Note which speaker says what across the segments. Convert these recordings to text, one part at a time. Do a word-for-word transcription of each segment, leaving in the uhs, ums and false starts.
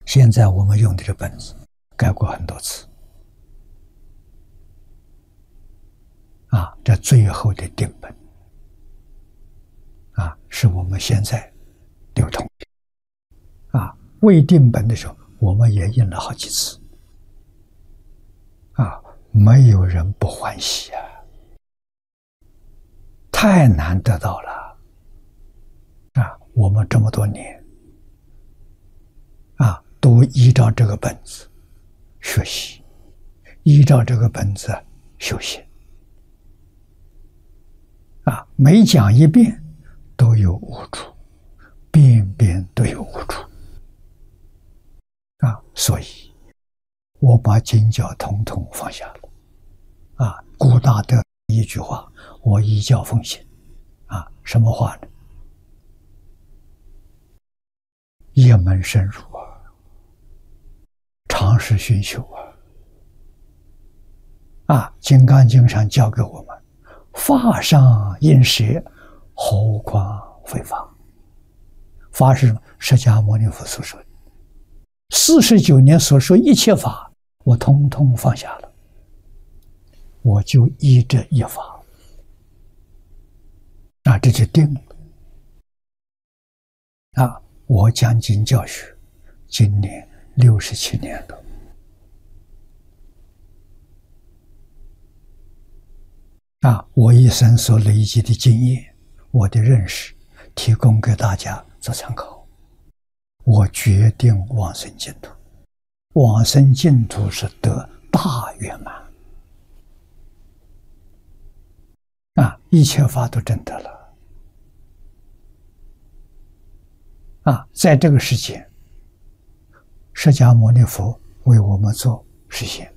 Speaker 1: 现在我们用的这本子改过很多次啊，这最后的定本啊，是我们现在流通的啊。未定本的时候，我们也印了好几次啊，没有人不欢喜啊，太难得到了啊！我们这么多年啊，都依照这个本子学习，依照这个本子修行啊，每讲一遍都有悟处，遍遍都有悟处啊，所以我把经教统统放下了啊。古大德一句话，我依教奉行啊，什么话呢？一门深入啊，常识熏修啊！啊，《金刚经》上教给我们：法上应舍，何况非法？法是释迦牟尼佛所说的，四十九年所说一切法，我通通放下了，我就依这一法，啊，这就定了。啊，我讲经教学，今年六十七年了。啊，我一生所累积的经验，我的认识，提供给大家做参考。我决定往生净土，往生净土是得大圆满。啊，一切法都证得了。啊，在这个世间，释迦牟尼佛为我们做实现。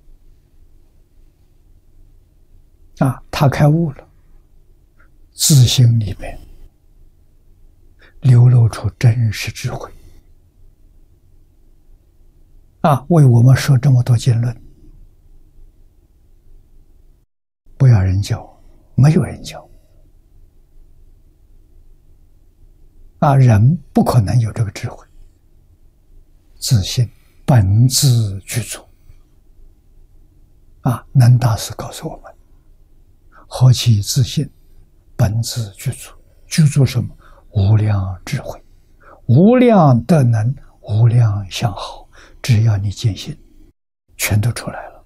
Speaker 1: 啊，他开悟了，自心里面流露出真实智慧。啊，为我们说这么多经论，不要人教，没有人教。啊，人不可能有这个智慧，自信本自具足。啊，南大师告诉我们：何其自信，本自具足。具足什么？无量智慧，无量德能，无量相好。只要你坚信，全都出来了。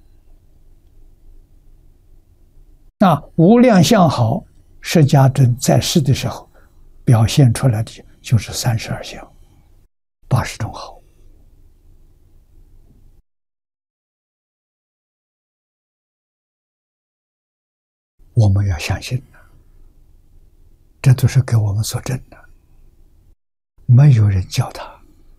Speaker 1: 那无量相好，释迦尊在世的时候表现出来的就是三十二相，八十种好。我们要相信，这都是给我们所证的，没有人教他。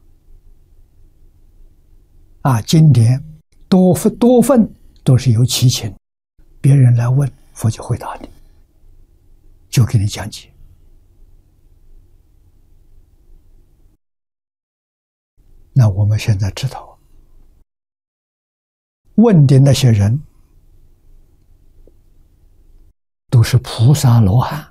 Speaker 1: 啊，经典多份多份都是有其情，别人来问，佛就回答你，就给你讲解。那我们现在知道，问的那些人都是菩萨罗汉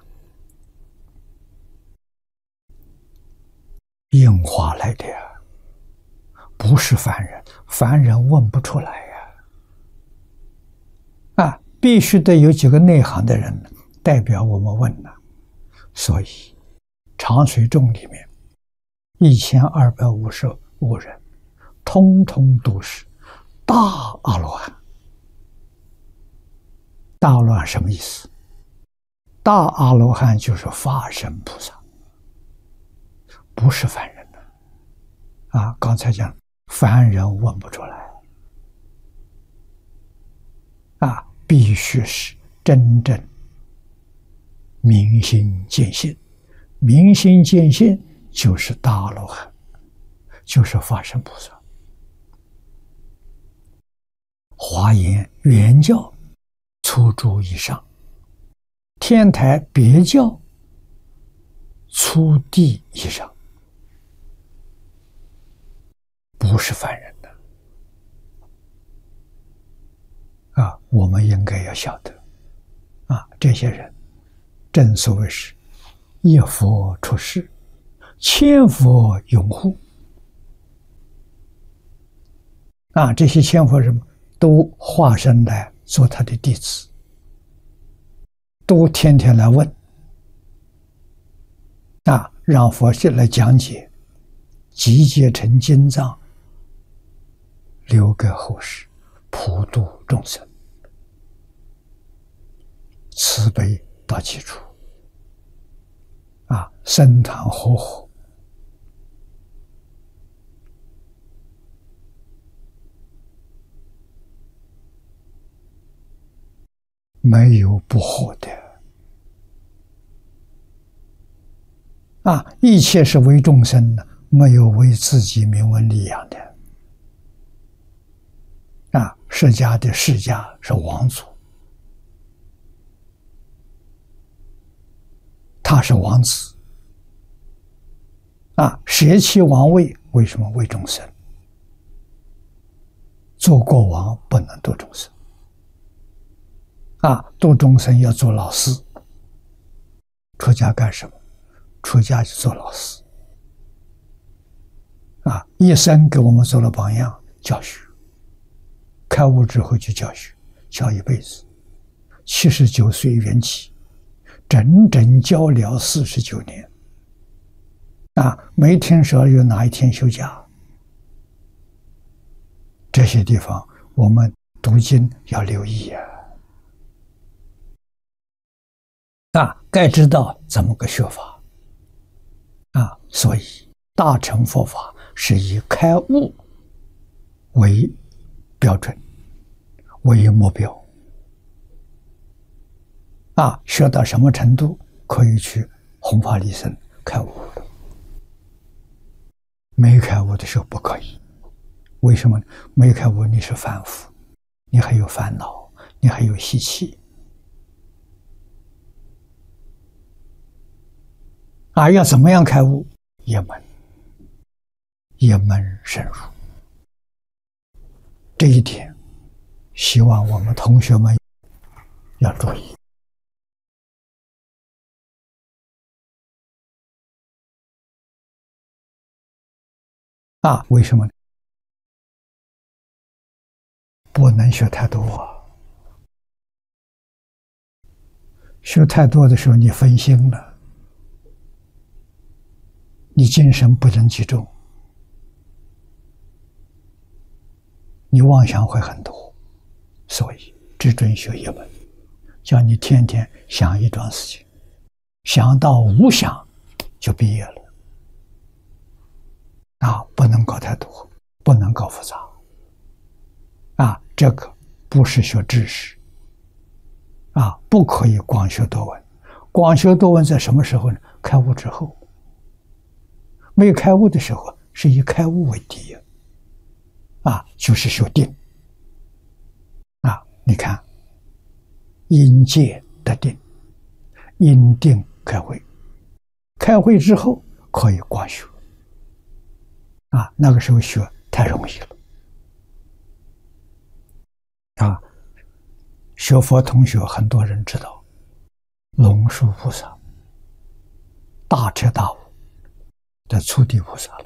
Speaker 1: 应化来的呀，不是凡人，凡人问不出来呀。啊，必须得有几个内行的人代表我们问呢。所以长随众里面一千二百五十五人，通通都是大阿罗汉。大阿罗汉什么意思？大阿罗汉就是法身菩萨，不是凡人的。啊，刚才讲凡人问不出来，啊，必须是真正明心见性。明心见性就是大阿罗汉，就是法身菩萨。华严原教初住以上，天台别教初地以上，不是凡人的啊！我们应该要晓得啊，这些人正所谓是一佛出世，千佛拥护啊，这些千佛什么都化身来做他的弟子，都天天来问，啊，让佛去来讲解，集结成经藏，留给后世，普度众生，慈悲到基础，啊，僧团和合，没有不和的。啊，一切是为众生的，没有为自己名闻利养的。啊，释迦的释迦是王祖，他是王子。啊，舍弃王位，为什么为众生？做国王不能度众生。啊，度众生要做老师。出家干什么？出家去做老师。啊，一生给我们做了榜样，教学。开悟之后就教学，教一辈子。七十九岁圆寂，整整教了四十九年。啊，没听说有哪一天休假。这些地方我们读经要留意啊！啊，该知道怎么个学法啊！所以大乘佛法是以开悟为标准，为目标。啊，学到什么程度可以去弘法利生开悟了？没开悟的时候不可以。为什么呢？没开悟你是凡夫，你还有烦恼，你还有习气。啊，要怎么样开悟？一门，一门深入。这一点，希望我们同学们要注意。啊，为什么呢？不能学太多啊！学太多的时候，你分心了，你精神不能集中，你妄想会很多。所以只准学一门，叫你天天想一桩事情，想到无想就毕业了。啊，不能搞太多，不能搞复杂。啊，这个不是学知识。啊，不可以光学多闻。光学多闻在什么时候呢？开悟之后。没开悟的时候是以开悟为第一。啊，就是修定。啊，你看，因戒得定，因定开慧，开慧之后可以光学。啊，那个时候学太容易了。啊，学佛同学很多人知道，龙树菩萨大彻大悟的初地菩萨了。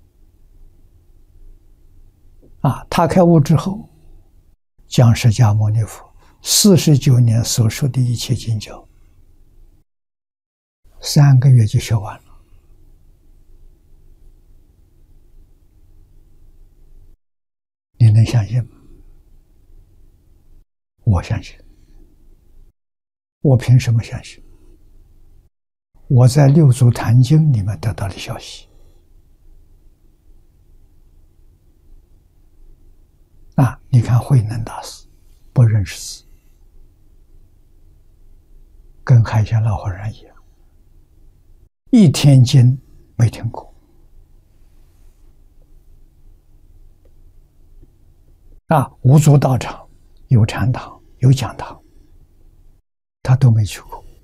Speaker 1: 啊，他开悟之后，将释迦牟尼佛四十九年所说的一切经教，三个月就学完了。你能相信吗？我相信。我凭什么相信？我在六祖坛经里面得到的消息。啊，你看慧能大师不认识字，跟海鲜老和尚一样，一天经没听过。啊，五祖道场有禅堂有讲堂，他都没去过。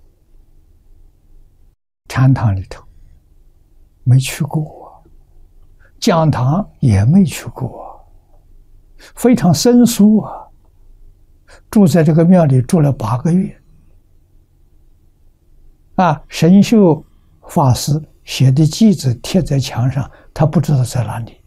Speaker 1: 禅堂里头没去过，讲堂也没去过，非常生疏啊。住在这个庙里住了八个月。啊，神秀法师写的偈子贴在墙上，他不知道在哪里。